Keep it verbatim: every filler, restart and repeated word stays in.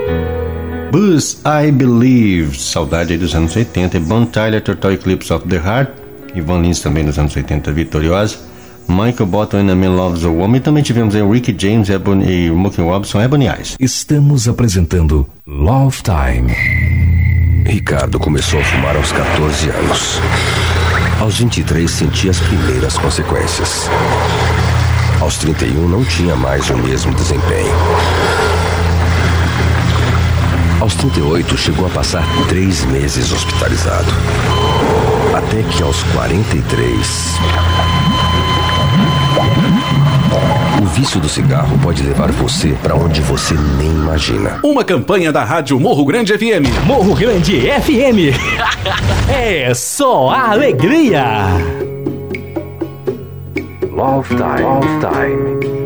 Buzz, I Believe, saudade aí dos anos oitenta. Bon Tyler, Total Eclipse of the Heart. Ivan Lins também nos anos oitenta, vitoriosa. Michael Bolton and a Man Loves a Woman. E também tivemos aí o Ricky James Ebony, e o Mookie Robson, Ebony Eyes. Estamos apresentando Love Time. Ricardo começou a fumar aos catorze anos. Aos vinte e três sentia as primeiras consequências. Aos trinta e um não tinha mais o mesmo desempenho. Aos trinta e oito chegou a passar três meses hospitalizado. Até que aos quarenta e três... O vício do cigarro pode levar você para onde você nem imagina. Uma campanha da Rádio Morro Grande F M. Morro Grande F M. É só alegria. Love Time. Love Time.